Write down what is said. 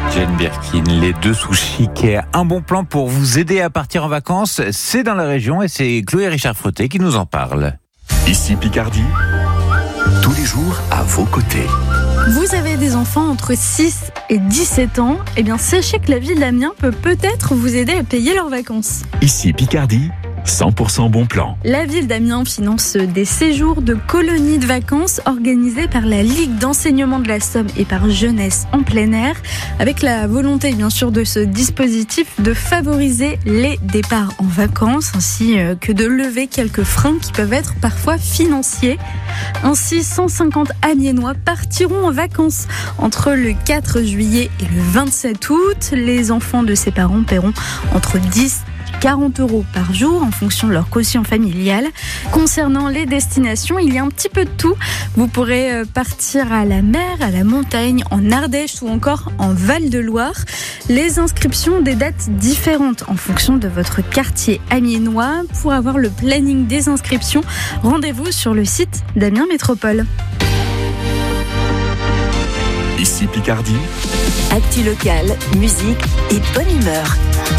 Jane Birkin, les deux sous chic. Un bon plan pour vous aider à partir en vacances, c'est dans la région et c'est Chloé Richard Frotté qui nous en parle. Ici Picardie, tous les jours à vos côtés. Vous avez des enfants entre 6 et 17 ans, eh bien sachez que la ville d'Amiens peut peut-être vous aider à payer leurs vacances. Ici Picardie, 100% bon plan. La ville d'Amiens finance des séjours de colonies de vacances organisés par la Ligue d'enseignement de la Somme et par Jeunesse en plein air, avec la volonté bien sûr de ce dispositif de favoriser les départs en vacances ainsi que de lever quelques freins qui peuvent être parfois financiers. Ainsi, 150 Amiénois partiront en vacances entre le 4 juillet et le 27 août. Les enfants de ces parents paieront entre 10 40 € par jour en fonction de leur quotient familial. Concernant les destinations, il y a un petit peu de tout. Vous pourrez partir à la mer, à la montagne, en Ardèche ou encore en Val-de-Loire. Les inscriptions ont des dates différentes en fonction de votre quartier amiénois. Pour avoir le planning des inscriptions, rendez-vous sur le site d'Amiens Métropole. Ici Picardie, Actu locale, musique et bonne humeur.